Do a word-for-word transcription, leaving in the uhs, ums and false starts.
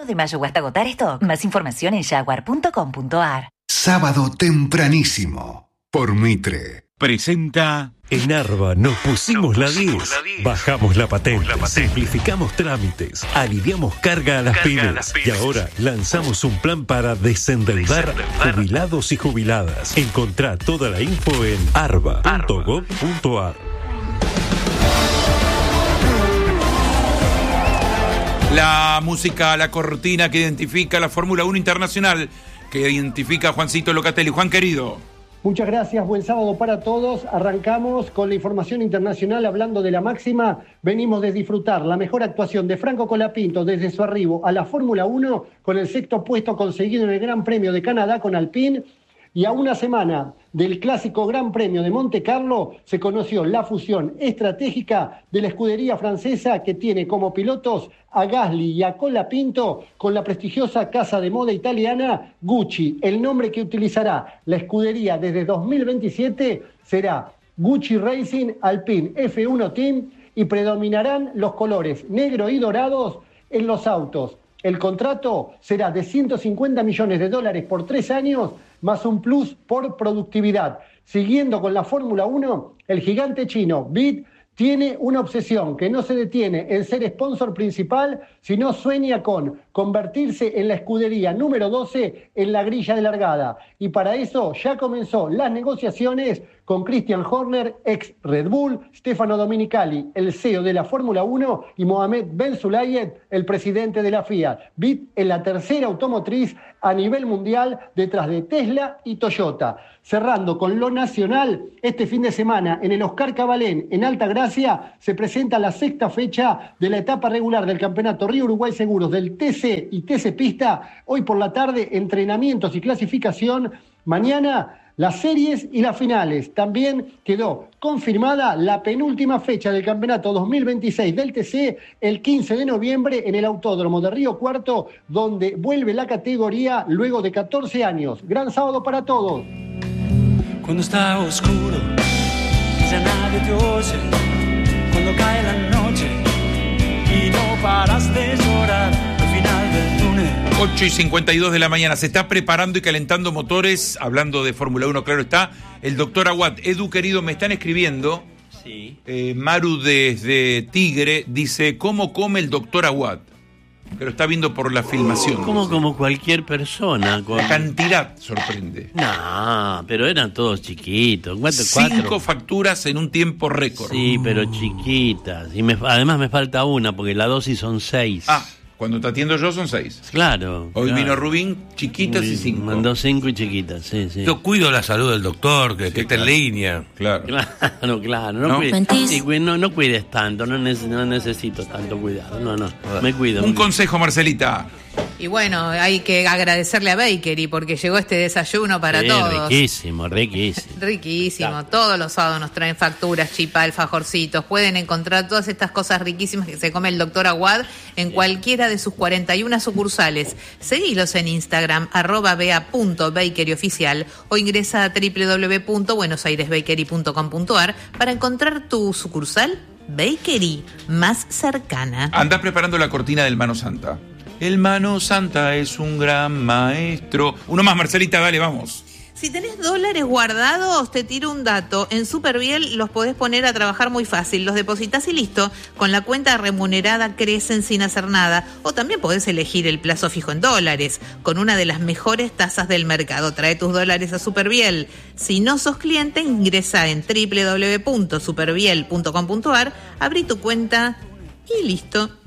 uno de mayo o hasta agotar stock. Más información en jaguar punto com punto a r. Sábado tempranísimo, por Mitre. Presenta... En Arba nos pusimos, nos pusimos la diez, bajamos la patente, la patente, simplificamos trámites, aliviamos carga a las, carga pymes, a las pymes y ahora lanzamos un plan para desendeudar, desendeudar. jubilados y jubiladas. Encontrá toda la info en arba punto gob punto a r. La música, la cortina que identifica la Fórmula uno Internacional, que identifica a Juancito Locatelli. Juan querido. Muchas gracias, buen sábado para todos. Arrancamos con la información internacional hablando de la máxima. Venimos de disfrutar la mejor actuación de Franco Colapinto desde su arribo a la Fórmula uno con el sexto puesto conseguido en el Gran Premio de Canadá con Alpine. Y a una semana del clásico Gran Premio de Monte Carlo se conoció la fusión estratégica de la escudería francesa que tiene como pilotos a Gasly y a Colapinto con la prestigiosa casa de moda italiana Gucci. El nombre que utilizará la escudería desde dos mil veintisiete será Gucci Racing Alpine F uno Team y predominarán los colores negro y dorados en los autos. El contrato será de ciento cincuenta millones de dólares por tres años, más un plus por productividad. Siguiendo con la Fórmula uno, el gigante chino B I D tiene una obsesión que no se detiene en ser sponsor principal, sino sueña con convertirse en la escudería número doce en la grilla de largada. Y para eso ya comenzó las negociaciones con Christian Horner, ex Red Bull, Stefano Domenicali, el C E O de la Fórmula uno, y Mohamed Ben Sulayed, el presidente de la F I A. B I D es la tercera automotriz a nivel mundial detrás de Tesla y Toyota. Cerrando con lo nacional, este fin de semana en el Oscar Cabalén, en Altagracia, se presenta la sexta fecha de la etapa regular del Campeonato Río Uruguay Seguros del T C y T C Pista. Hoy por la tarde, entrenamientos y clasificación. Mañana, las series y las finales. También quedó confirmada la penúltima fecha del Campeonato dos mil veintiséis del T C el quince de noviembre en el Autódromo de Río Cuarto, donde vuelve la categoría luego de catorce años. Gran sábado para todos. Cuando está oscuro, ya nadie te oye. Cuando cae la noche y no paras de llorar al final del túnel. ocho y cincuenta y dos de la mañana. Se está preparando y calentando motores. Hablando de Fórmula uno, claro está. El doctor Aguad. Edu, querido, me están escribiendo. Sí. Eh, Maru desde Tigre dice: ¿cómo come el doctor Aguad? Pero está viendo por la filmación. Como, dice. como cualquier persona. Con... La cantidad sorprende. No, pero eran todos chiquitos. ¿Cuánto, Cinco cuatro? facturas en un tiempo récord. Sí, pero chiquitas. Y me, además me falta una, porque la dosis son seis. Ah, cuando te atiendo yo son seis. Claro. Hoy claro. vino Rubín, chiquitas y cinco. Mandó cinco y chiquitas, sí, sí. Yo cuido la salud del doctor, que, Sí, que esté claro. en línea. Claro. Claro, claro. No, ¿No? cuides, sí, no, no cuides tanto, no, neces- no necesito tanto cuidado. No, no, me cuido. Un me consejo, Marcelita. Y bueno, hay que agradecerle a Bakery porque llegó este desayuno para sí, todos. Riquísimo, riquísimo. Riquísimo. Claro. Todos los sábados nos traen facturas, chipá, alfajorcitos. Pueden encontrar todas estas cosas riquísimas que se come el doctor Aguad en sí. cualquiera de sus cuarenta y una sucursales. Seguilos en Instagram, arroba bea punto bakery oficial, o ingresa a doble u doble u doble u punto buenos aires bakery punto com punto a r para encontrar tu sucursal Bakery más cercana. Anda preparando la cortina del Mano Santa. El Mano Santa es un gran maestro. Uno más, Marcelita, dale, vamos. Si tenés dólares guardados, te tiro un dato. En Superviel los podés poner a trabajar muy fácil. Los depositas y listo. Con la cuenta remunerada crecen sin hacer nada. O también podés elegir el plazo fijo en dólares, con una de las mejores tasas del mercado. Trae tus dólares a Superviel. Si no sos cliente, ingresa en doble u doble u doble u punto superviel punto com punto a r, abrí tu cuenta y listo.